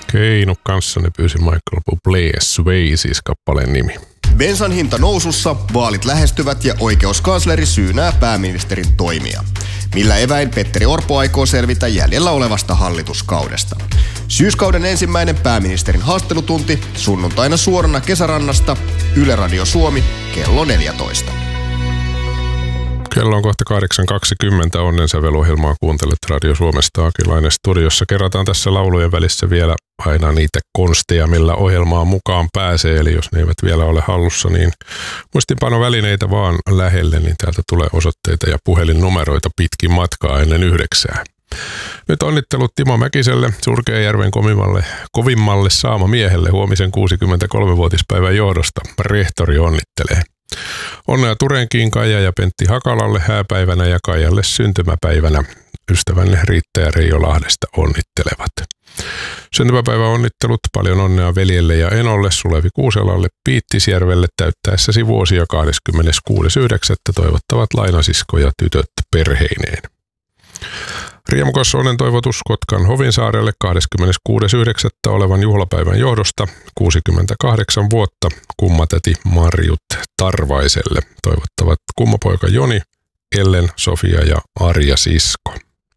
Keinu kanssani pyysi Michael Bublé Sway, siis kappaleen nimi. Bensan hinta nousussa, vaalit lähestyvät ja oikeuskansleri syynää pääministerin toimia. Millä eväin Petteri Orpo aikoo selvitä jäljellä olevasta hallituskaudesta? Syyskauden ensimmäinen pääministerin haastattelutunti sunnuntaina suorana Kesärannasta, Yle Radio Suomi, kello 14. Kello on kohta 8.20. Onnensävelohjelmaa kuuntelet Radio Suomesta. Akilainen studiossa. Kerrataan tässä laulujen välissä vielä aina niitä konsteja, millä ohjelmaan mukaan pääsee. Eli jos ne eivät vielä ole hallussa, niin muistinpanovälineitä vaan lähelle, niin täältä tulee osoitteita ja puhelinnumeroita pitkin matkaa ennen 9. Nyt onnittelut Timo Mäkiselle, Surkeajärven kovimmalle saamamiehelle huomisen 63-vuotispäivän johdosta. Rehtori onnittelee. Onnea Turenkiin, Kaija ja Pentti Hakalalle hääpäivänä ja Kaijalle syntymäpäivänä. Ystävänne Riitta ja Reijo Lahdesta onnittelevat. Syntymäpäivän onnittelut, paljon onnea veljelle ja enolle, Sulevi Kuuselalle, Piittisjärvelle täyttäessäsi vuosia 26.9. toivottavat lainasisko ja tytöt perheineen. Riemukas onnen toivotus Kotkan Hovinsaarelle 26.9. olevan juhlapäivän johdosta 68 vuotta kummatäti Marjut Tarvaiselle. Toivottavat kummapoika Joni, Ellen, Sofia ja Arja Sisko.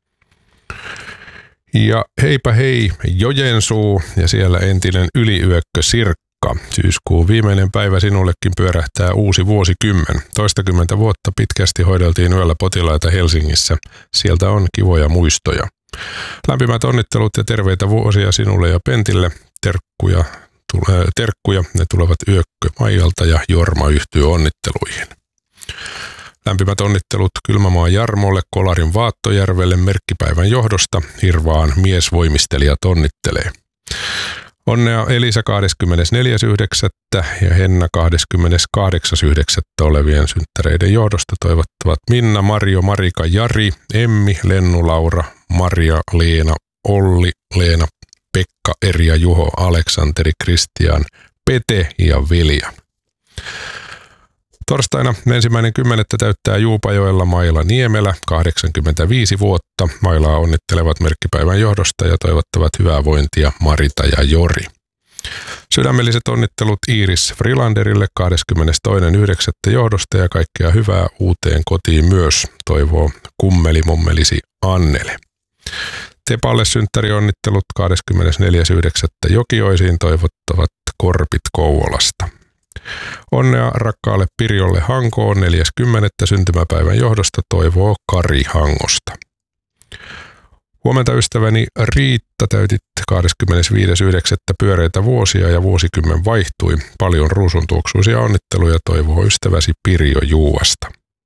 Ja heipä hei Jojensuu ja siellä entinen yliyökkö Sirkka. Syyskuun viimeinen päivä sinullekin pyörähtää uusi vuosikymmen. Toistakymmentä vuotta pitkästi hoideltiin yöllä potilaita Helsingissä. Sieltä on kivoja muistoja. Lämpimät onnittelut ja terveitä vuosia sinulle ja Pentille. Terkkuja. Ne tulevat Yökkö Maijalta ja Jorma yhtyy onnitteluihin. Lämpimät onnittelut Kylmämaan Jarmolle Kolarin Vaattojärvelle merkkipäivän johdosta. Hirvaan miesvoimistelijat onnittelee. Onnea Elisa 24.9. ja Henna 28.9. olevien synttäreiden johdosta toivottavat Minna, Marjo, Marika, Jari, Emmi, Lennu, Laura, Maria, Leena, Olli, Leena, Pekka, Erja, Juho, Aleksanteri, Kristian, Pete ja Vilja. Torstaina 1.10. täyttää Juupajoella Maila Niemelä 85 vuotta. Mailaa onnittelevat merkkipäivän johdosta ja toivottavat hyvää vointia Marita ja Jori. Sydämelliset onnittelut Iiris Frilanderille 22.9. johdosta ja kaikkea hyvää uuteen kotiin myös, toivoo kummelimommelisi Annele. Tepalle synttärionnittelut 24.9. Jokioisiin toivottavat Korpit Kouvolasta. Onnea rakkaalle Pirjolle Hankoon 4.10. syntymäpäivän johdosta toivoo Kari Hangosta. Huomenta ystäväni Riitta, täytit 25.9. pyöreitä vuosia ja vuosikymmen vaihtui. Paljon ruusuntuoksuisia onnitteluja toivoo ystäväsi Pirjo Juuasta.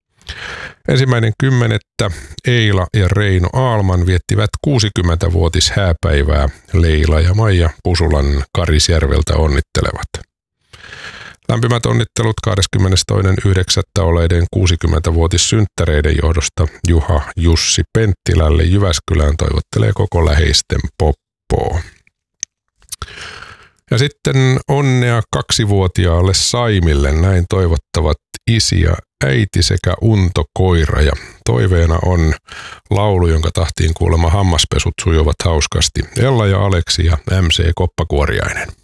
1.10. Eila ja Reino Aalman viettivät 60-vuotis hääpäivää. Leila ja Maija Pusulan Karisjärveltä onnittelevat. Lämpimät onnittelut 22.9. oleiden 60-vuotissynttäreiden johdosta Juha Jussi Penttilälle Jyväskylään toivottelee koko läheisten Poppoa. Ja sitten onnea 2-vuotiaalle Saimille, näin toivottavat isi ja äiti sekä Unto Koira. Ja toiveena on laulu, jonka tahtiin kuulemma hammaspesut sujuvat hauskasti. Ella ja Aleksi ja MC Koppakuoriainen.